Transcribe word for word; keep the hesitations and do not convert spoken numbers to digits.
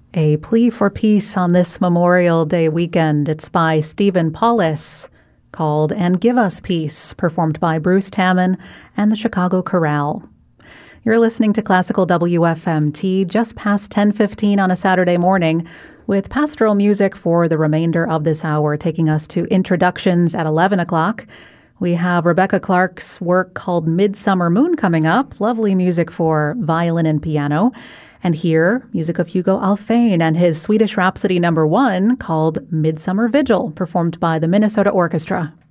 A plea for peace on this Memorial Day weekend. It's by Stephen Paulus, called And Give Us Peace, performed by Bruce Tamman and the Chicago Chorale. You're listening to Classical W F M T just past ten fifteen on a Saturday morning, with pastoral music for the remainder of this hour, taking us to introductions at eleven o'clock. We have Rebecca Clark's work called Midsummer Moon coming up, lovely music for violin and piano. And here, music of Hugo Alfvén and his Swedish Rhapsody number one called Midsummer Vigil, performed by the Minnesota Orchestra.